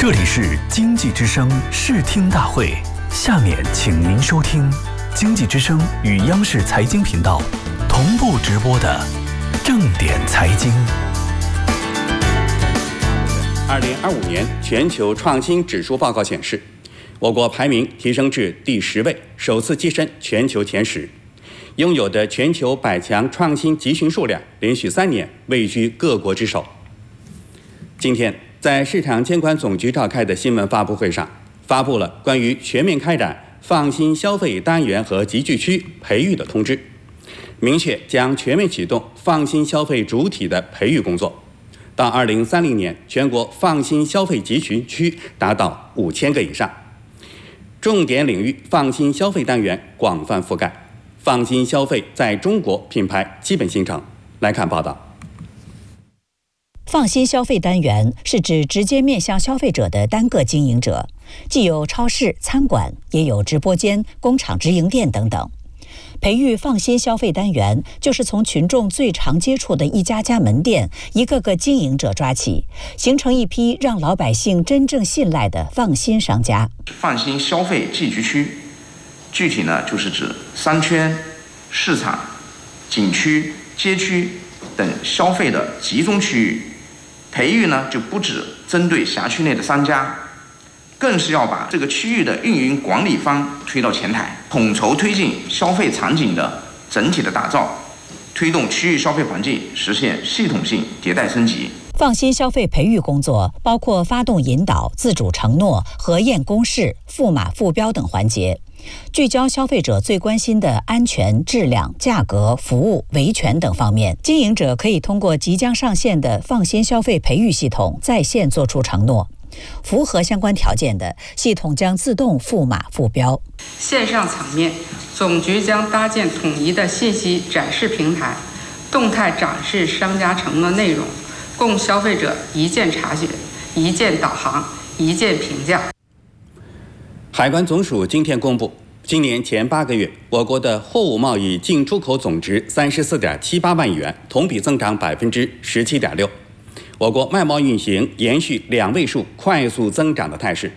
这里是经济之声视听大会，下面请您收听经济之声与央视财经频道同步直播的正点财经。 2025年全球创新指数报告显示，我国排名提升至第10位，首次跻身全球前10。拥有的全球100强创新集群数量连续3年位居各国之首。今天，在市场监管总局召开的新闻发布会上，发布了关于全面开展放心消费单元和集聚区培育的通知，明确将全面启动放心消费主体的培育工作。到2030年，全国放心消费集群区达到5000个以上，重点领域放心消费单元广泛覆盖，放心消费在中国品牌基本形成。来看报道。 放心消费单元是指直接面向消费者的单个经营者，既有超市、餐馆，也有直播间、工厂直营店等等。培育放心消费单元，就是从群众最常接触的一家家门店、一个个经营者抓起，形成一批让老百姓真正信赖的放心商家。 放心消费集聚区，具体呢就是指商圈、市场、景区、街区等消费的集中区域。培育呢就不只针对辖区内的商家，更是要把这个区域的运营管理方推到前台，统筹推进消费场景的整体的打造，推动区域消费环境实现系统性迭代升级。 放心消费培育工作包括发动引导、自主承诺、核验公示、赋码赋标等环节，聚焦消费者最关心的安全、质量、价格、服务、维权等方面。经营者可以通过即将上线的放心消费培育系统在线做出承诺，符合相关条件的系统将自动赋码赋标。 线上层面，总局将搭建统一的信息展示平台，动态展示商家承诺内容，供消费者一键查询、一键导航、一键评价。 海关总署今天公布，今年前8个月，我国的货物贸易进出口总值34.78万亿元，同比增长17.6%。我国外贸运行延续2位数快速增长的态势。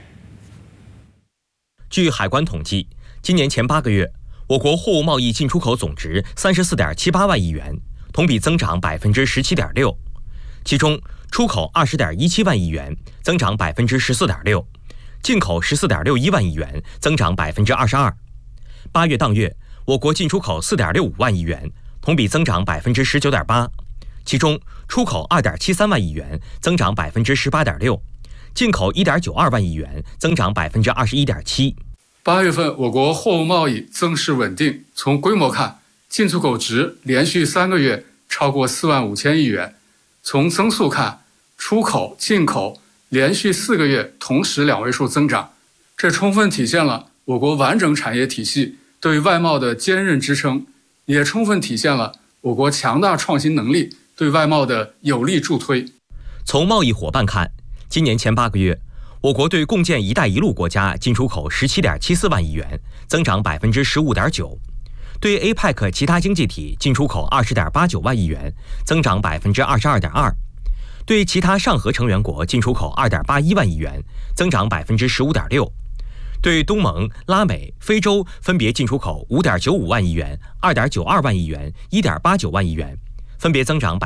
据海关统计，今年前8个月，我国货物贸易进出口总值34.78万亿元，同比增长17.6%。其中，出口20.17万亿元，增长14.6%。进口14.61万亿元，增长22%。8月当月，我国进出口4.65万亿元，同比增长19.8%。其中，出口2.73万亿元，增长18.6%；进口1.92万亿元，增长21.7%。 8月份，我国货物贸易增势稳定。从规模看，进出口值连续3个月超过4万5千亿元；从增速看，出口、进口连续4个月同时2位数增长，这充分体现了我国完整产业体系对外贸的坚韧支撑，也充分体现了我国强大创新能力对外贸的有力助推。 从贸易伙伴看，今年前8个月，我国对共建“一带一路”国家进出口17.74万亿元，增长15.9%；对 APEC 其他经济体进出口20.89万亿元，增长22.2%。对其他上合成员国进出口2.81万亿元，增长15.6%；对东盟、拉美、非洲分别进出口5.95万亿元、2.92万亿元、1.89万亿元，分别增长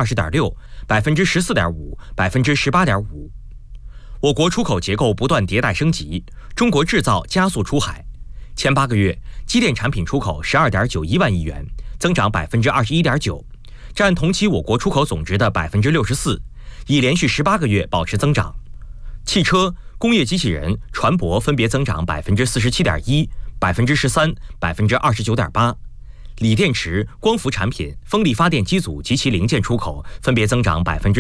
20.6%、14.5%、18.5%。我国出口结构不断迭代升级，中国制造加速出海。前8个月，机电产品出口12.91万亿元，增长21.9%。占同期我国出口总值的64%，已连续18个月保持增长。汽车、工业机器人、船舶分别增长47.1%、13%、29.8%。锂电池、光伏产品、风力发电机组及其零件出口分别增长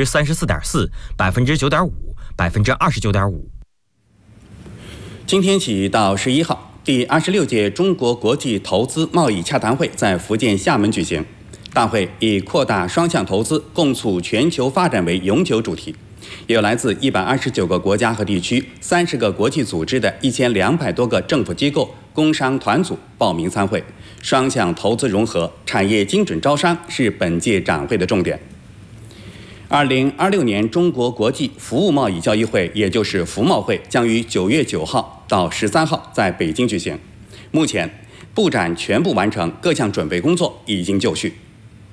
34.4%、9.5%、29.5%。 今天起到11号，第26届中国国际投资贸易洽谈会在福建厦门举行。大会以扩大双向投资，共促全球发展为永久主题，有来自129个国家和地区、30个国际组织的1200多个政府机构、工商团组报名参会。双向投资融合、产业精准招商是本届展会的重点。 2026年中国国际服务贸易交易会，也就是服贸会，将于9月9号到13号在北京举行。目前，布展全部完成，各项准备工作已经就绪。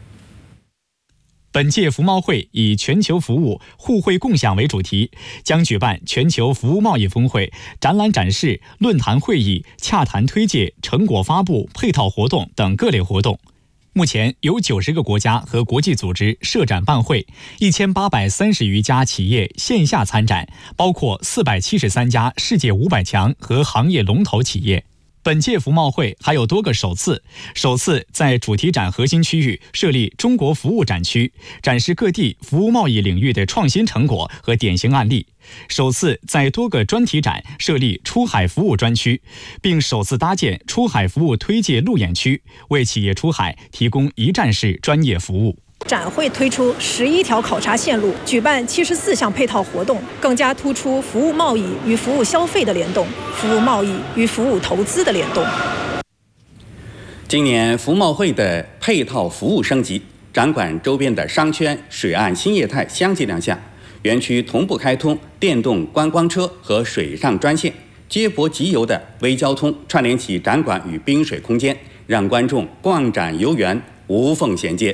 本届服贸会以全球服务互惠共享为主题，将举办全球服务贸易峰会、展览展示、论坛会议、洽谈推介、成果发布、配套活动等各类活动。目前有90个国家和国际组织设展办会，1830余家企业线下参展，包括473家世界500强和行业龙头企业。本届服贸会还有多个首次在主题展核心区域设立中国服务展区，展示各地服务贸易领域的创新成果和典型案例；首次在多个专题展设立出海服务专区，并首次搭建出海服务推介路演区，为企业出海提供一站式专业服务。 展会推出11条考察线路，举办74项配套活动，更加突出服务贸易与服务消费的联动，服务贸易与服务投资的联动。 今年服贸会的配套服务升级，展馆周边的商圈、水岸新业态相继亮相，园区同步开通电动观光车和水上专线，接驳集邮的微交通串联起展馆与滨水空间，让观众逛展游园无缝衔接。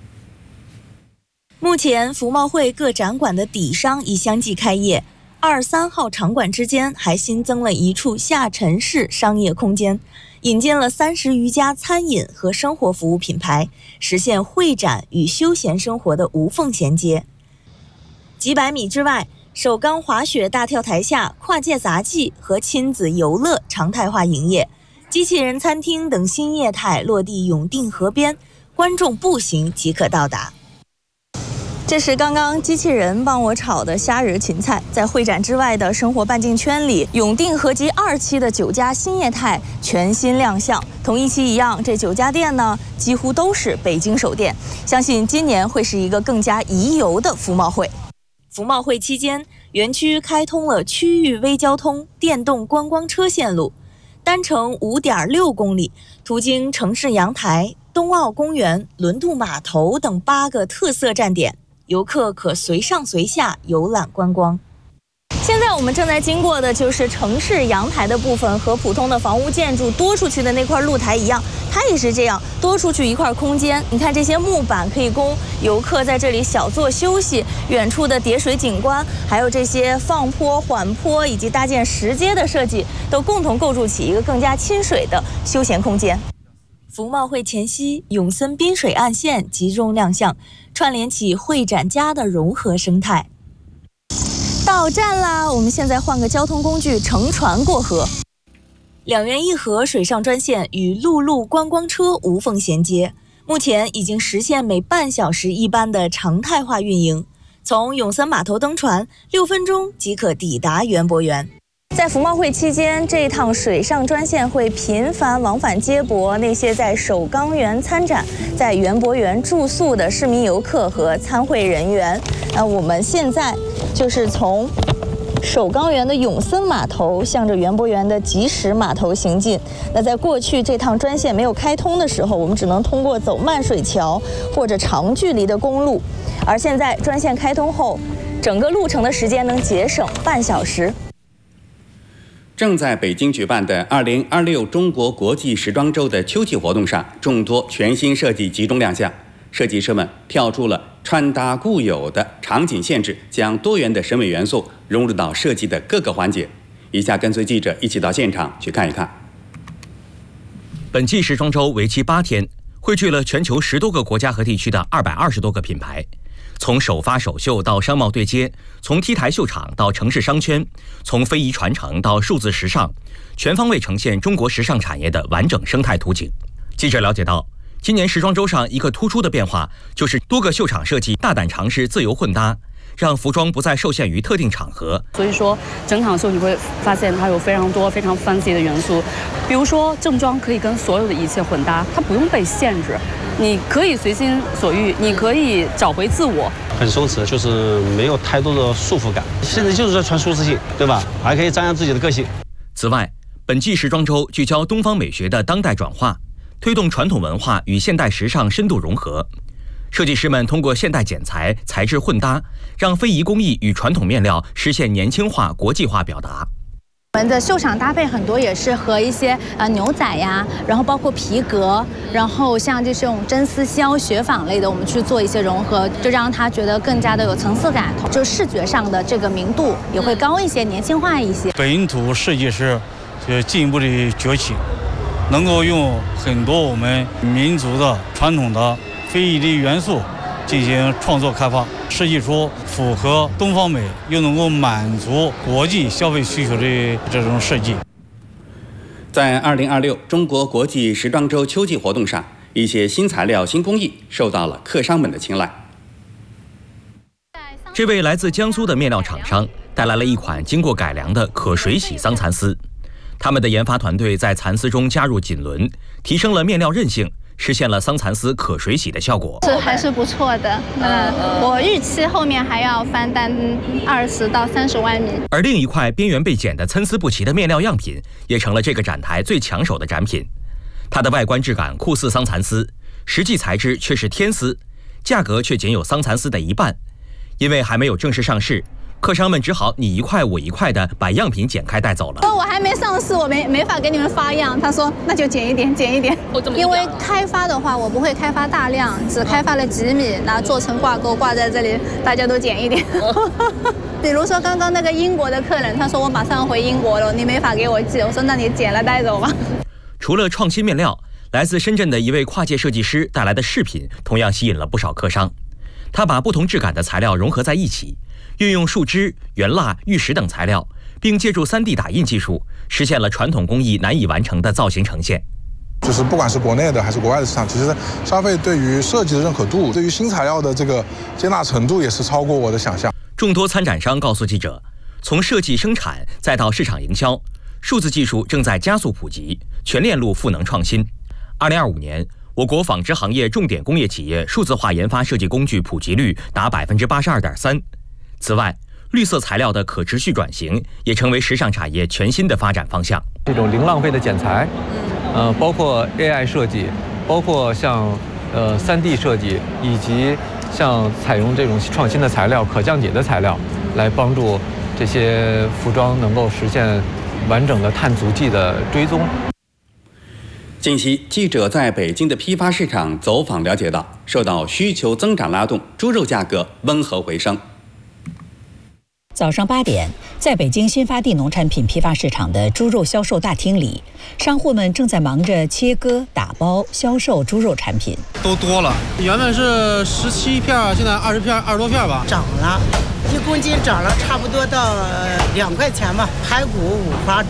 目前服贸会各展馆的底商已相继开业，2、3号场馆之间还新增了一处下沉式商业空间，引进了30余家餐饮和生活服务品牌，实现会展与休闲生活的无缝衔接。几百米之外，首钢滑雪大跳台下跨界杂技和亲子游乐常态化营业，机器人餐厅等新业态落地永定河边，观众步行即可到达。这是刚刚机器人帮我炒的虾仁芹菜。在会展之外的生活半径圈里，永定河及2期的9家新业态全新亮相。同1期一样，这9家店呢几乎都是北京首店。相信今年会是一个更加宜游的服贸会。服贸会期间，园区开通了区域微交通电动观光车线路，单程5.6公里，途经城市阳台、冬奥公园、轮渡码头等8个特色站点。游客可随上随下游览观光。现在我们正在经过的就是城市阳台的部分，和普通的房屋建筑多出去的那块露台一样，它也是这样多出去一块空间。你看这些木板可以供游客在这里小坐休息，远处的叠水景观，还有这些放坡、缓坡以及搭建石阶的设计，都共同构筑起一个更加亲水的休闲空间。服贸会前夕，永森滨水岸线集中亮相，串联起会展家的融合生态。到站啦！我们现在换个交通工具，乘船过河。2元1河水上专线与陆路观光车无缝衔接，目前已经实现每半小时一班的常态化运营。从永森码头登船，6分钟即可抵达园博园。在服贸会期间，这一趟水上专线会频繁往返接驳那些在首钢园参展、在园博园住宿的市民游客和参会人员。那我们现在就是从首钢园的永森码头向着园博园的吉石码头行进。那在过去这趟专线没有开通的时候，我们只能通过走漫水桥或者长距离的公路，而现在专线开通后，整个路程的时间能节省半小时。 正在北京举办的2026中国国际时装周的秋季活动上，众多全新设计集中亮相。设计师们跳出了穿搭固有的场景限制，将多元的审美元素融入到设计的各个环节。以下跟随记者一起到现场去看一看。 本季时装周为期8天，汇聚了全球10多个国家和地区的220多个品牌。从首发首秀到商贸对接，从 T 台秀场到城市商圈，从非遗传承到数字时尚，全方位呈现中国时尚产业的完整生态图景。记者了解到，今年时装周上一个突出的变化，就是多个秀场设计大胆尝试自由混搭，让服装不再受限于特定场合。 所以说，整场秀你会发现它有非常多非常 fancy 的元素，比如说正装可以跟所有的一切混搭，它不用被限制，你可以随心所欲，你可以找回自我。 很松弛，就是没有太多的束缚感，现在就是在传舒适性，对吧？还可以张扬自己的个性。 此外，本季时装周聚焦东方美学的当代转化，推动传统文化与现代时尚深度融合。 设计师们通过现代剪裁、材质混搭，让非遗工艺与传统面料实现年轻化、国际化表达。 我们的秀场搭配很多也是和一些牛仔呀，然后包括皮革，然后像这种真丝绡、雪纺类的，我们去做一些融合，就让它觉得更加的有层次感，就视觉上的这个明度也会高一些，年轻化一些。 本土设计师就进一步的崛起，能够用很多我们民族的传统的非遗的元素进行创作开发，设计出符合东方美又能够满足国际消费需求的这种设计。 在2026中国国际时装周秋季活动上，一些新材料、新工艺受到了客商们的青睐。 这位来自江苏的面料厂商带来了一款经过改良的可水洗桑蚕丝。他们的研发团队在蚕丝中加入锦纶，提升了面料韧性，实现了桑蚕丝可水洗的效果。 还是不错的。我预期后面还要翻单20到30万米。 而另一块边缘被剪得参差不齐的面料样品，也成了这个展台最抢手的展品。它的外观质感酷似桑蚕丝，实际材质却是天丝，价格却仅有桑蚕丝的一半。因为还没有正式上市，客商们只好你一块我一块的把样品剪开带走了。 我还没上市，我没法给你们发样。他说那就剪一点，剪一点。因为开发的话，我不会开发大量，只开发了几米，然后做成挂钩挂在这里，大家都剪一点。比如说刚刚那个英国的客人，他说我马上回英国了，你没法给我寄。我说那你剪了带走吧。 除了创新面料，来自深圳的一位跨界设计师带来的饰品同样吸引了不少客商。他把不同质感的材料融合在一起，运用树脂、原蜡、玉石等材料，并借助3D 打印技术，实现了传统工艺难以完成的造型呈现。 就是不管是国内的还是国外的市场，其实消费对于设计的认可度，对于新材料的这个接纳程度也是超过我的想象。 众多参展商告诉记者，从设计生产再到市场营销，数字技术正在加速普及，全链路赋能创新。2025年，我国纺织行业重点工业企业数字化研发设计工具普及率达82.3%。此外，绿色材料的可持续转型也成为时尚产业全新的发展方向。 这种零浪费的剪裁，包括 AI 设计，包括像3D 设计，以及像采用这种创新的材料、可降解的材料，来帮助这些服装能够实现完整的碳足迹的追踪。 近期，记者在北京的批发市场走访了解到，受到需求增长拉动，猪肉价格温和回升。 早上8点，在北京新发地农产品批发市场的猪肉销售大厅里，商户们正在忙着切割、打包、销售猪肉产品。 都多了，原本是17片，现在20片、20多片吧， 涨了，1公斤涨了差不多到2块钱吧。排骨5花，